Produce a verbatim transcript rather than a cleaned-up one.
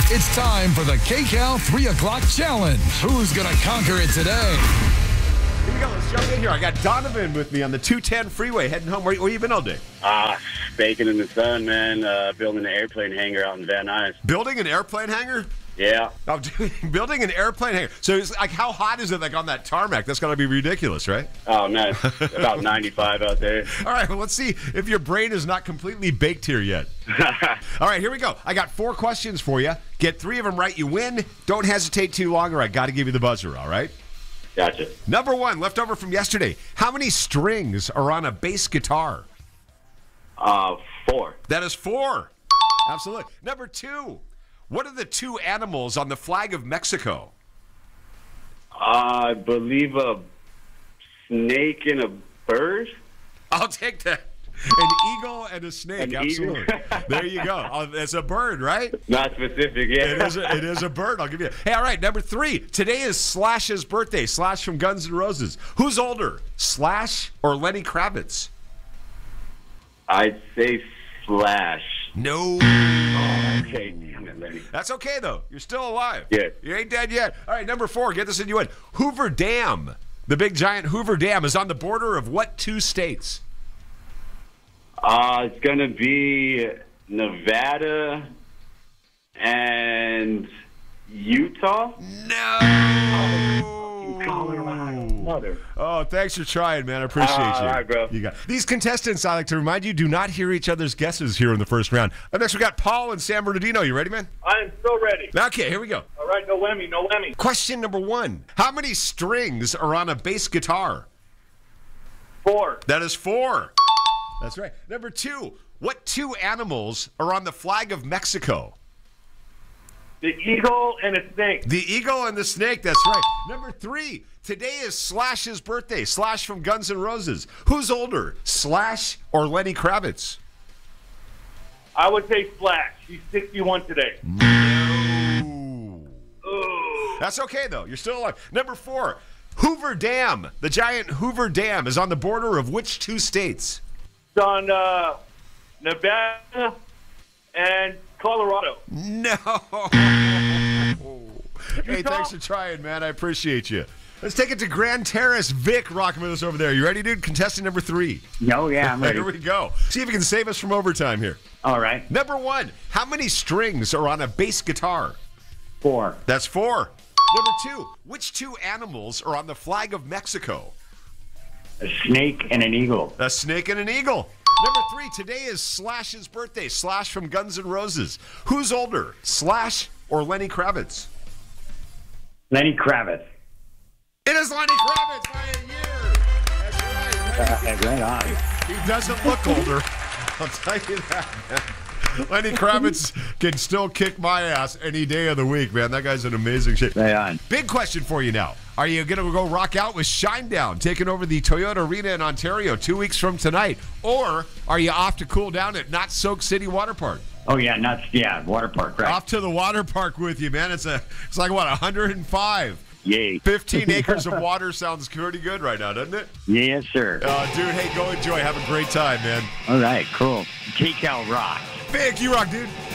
It's time for the K-Cal three o'clock Challenge. Who's going to conquer it today? Here we go. Let's jump in here. I got Donovan with me on the two ten freeway heading home. Where, where you been all day? Ah, baking in the sun, man. Uh, building an airplane hangar out in Van Nuys. Building an airplane hangar? Yeah. Oh, dude, building an airplane hangar. So, it's like, how hot is it like on that tarmac? That's got to be ridiculous, right? Oh, man. It's about ninety-five out there. All right, well, let's see if your brain is not completely baked here yet. All right, here we go. I got four questions for you. Get three of them right, you win. Don't hesitate too long, or I got to give you the buzzer, all right? Gotcha. Number one, left over from yesterday. How many strings are on a bass guitar? Uh, four. That is four. Absolutely. Number two, what are the two animals on the flag of Mexico? I believe a snake and a bird. I'll take that. An eagle and a snake. An Absolutely. eagle? There you go. Oh, it's a bird, right? Not specific, yeah. It is, a, it is a bird. I'll give you. Hey, all right. Number three. Today is Slash's birthday. Slash from Guns N' Roses. Who's older, Slash or Lenny Kravitz? I'd say Slash. No. Oh, okay. Damn it, Lenny. That's okay, though. You're still alive. Yeah. You ain't dead yet. All right, number four. Get this in you in. Hoover Dam. The big giant Hoover Dam is on the border of what two states? Uh, it's going to be Nevada and Utah. No. Colorado. Mother. Oh, thanks for trying, man. I appreciate Uh, you. all right, bro. You got these contestants. I like to remind you, do not hear each other's guesses here in the first round. Up next, we got Paul and San Bernardino. You ready, man? I am so ready. Okay, here we go. All right, no whammy, no whammy. Question number one: how many strings are on a bass guitar? Four. That is four. That's right. Number two: what two animals are on the flag of Mexico? The eagle and a snake. The eagle and the snake. That's right. Number three: today is Slash's birthday. Slash from Guns N' Roses. Who's older, Slash or Lenny Kravitz? I would say Slash. He's sixty-one today. No. Ooh. That's okay, though. You're still alive. Number four: Hoover Dam. The giant Hoover Dam is on the border of which two states? It's on uh, Nevada and Colorado. No. Hey, thanks for trying, man. I appreciate you. Let's take it to Grand Terrace. Vic rocking with us over there. You ready, dude? Contestant number three. No, yeah, I'm ready. Here we go. See if you can save us from overtime here. All right. Number one: how many strings are on a bass guitar? Four. That's four. Number two: which two animals are on the flag of Mexico? A snake and an eagle. A snake and an eagle. Number three: today is Slash's birthday. Slash from Guns N' Roses. Who's older, Slash or Lenny Kravitz? Lenny Kravitz. It is Lenny Kravitz by a year. That's right. Uh, right on. He doesn't look older. I'll tell you that, man. Lenny Kravitz can still kick my ass any day of the week, man. That guy's in amazing shape. Right on. Big question for you now. Are you going to go rock out with Shinedown, taking over the Toyota Arena in Ontario two weeks from tonight? Or are you off to cool down at Not Soak City Water Park? Oh, yeah, nuts. Yeah, water park, right. Off to the water park with you, man. It's a, it's like, what, one hundred five? Yay. fifteen acres of water sounds pretty good right now, doesn't it? Yes, sir. Uh, dude, hey, go enjoy. Have a great time, man. All right, cool. K-Cal rock. Big, you rock, dude.